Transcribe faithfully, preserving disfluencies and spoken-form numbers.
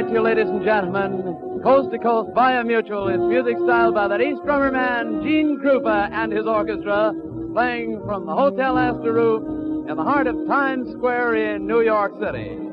To you, ladies and gentlemen, Coast to Coast Via Mutual is music styled by that ace drummer man, Gene Krupa, and his orchestra, playing from the Hotel Astor roof in the heart of Times Square in New York City.